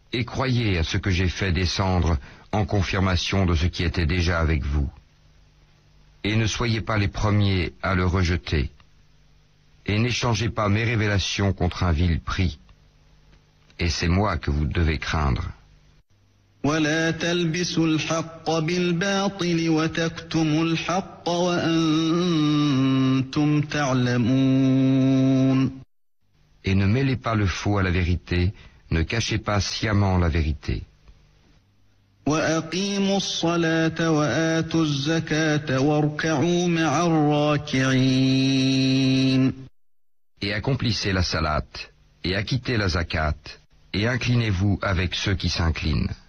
Et croyez à ce que j'ai fait descendre en confirmation de ce qui était déjà avec vous. Et ne soyez pas les premiers à le rejeter. Et n'échangez pas mes révélations contre un vil prix. Et c'est moi que vous devez craindre. ولا تلبسوا الحق بالباطل وتكتموا الحق وأنتم تعلمون. Et ne mêlez pas le faux à la vérité, ne cachez pas sciemment la vérité. وأقيموا الصلاة وآتوا الزكاة واركعوا مع الراكعين. Et accomplissez la salate, et acquittez la zakat, et inclinez-vous avec ceux qui s'inclinent.